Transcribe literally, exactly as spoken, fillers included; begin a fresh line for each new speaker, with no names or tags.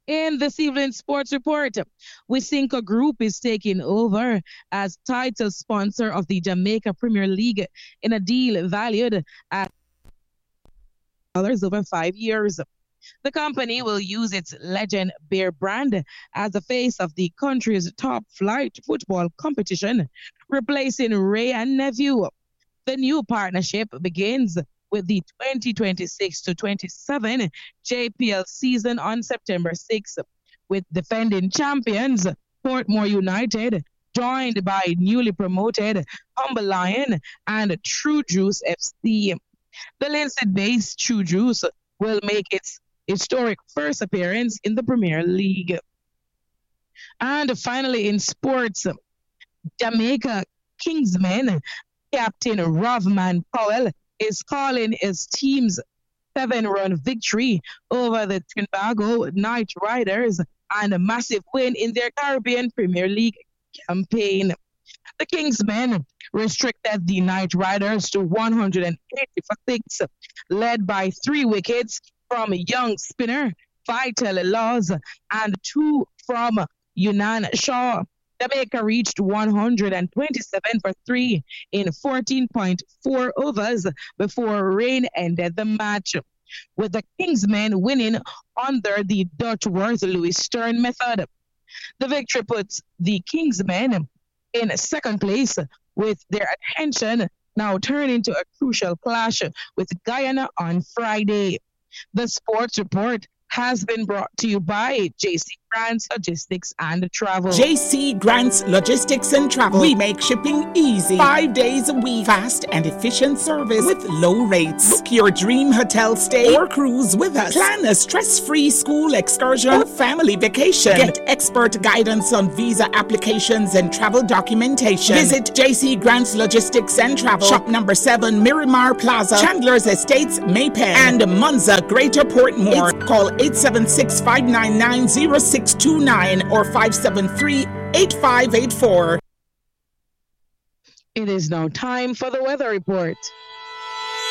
In this evening's sports report, Wisynco Group is taking over as title sponsor of the Jamaica Premier League in a deal valued at dollars over five years. The company will use its Legend Beer brand as the face of the country's top flight football competition, replacing Ray and Nephew. The new partnership begins with the twenty twenty-six to twenty-seven J P L season on September sixth, with defending champions Portmore United joined by newly promoted Humble Lion and True Juice F C. The Linstead-based True Juice will make its historic first appearance in the Premier League. And finally, in sports, Jamaica Kingsmen captain Rovman Powell is calling his team's seven-run victory over the Trinbago Knight Riders and a massive win in their Caribbean Premier League campaign. The Kingsmen restricted the Knight Riders to one hundred eighty for six, led by three wickets from young spinner Vital Laws and two from Yunan Shaw. Jamaica reached one hundred twenty-seven for three in fourteen point four overs before rain ended the match, with the Kingsmen winning under the Duckworth Lewis Stern method. The victory puts the Kingsmen in second place, with their attention now turning to a crucial clash with Guyana on Friday. The sports report has been brought to you by J C Grants Logistics and Travel.
J C Grants Logistics and Travel. We make shipping easy. Five days a week. Fast and efficient service with low rates. Book your dream hotel stay or cruise with us. Plan a stress-free school excursion or family vacation. Get expert guidance on visa applications and travel documentation. Visit J C Grants Logistics and Travel. Shop number seven, Miramar Plaza, Chandler's Estates, Maypen, and Munza, Greater Portmore. It's call eight seven six, five nine nine, zero six two nine or five seven three, eight five eight four.
It is now time for the weather report.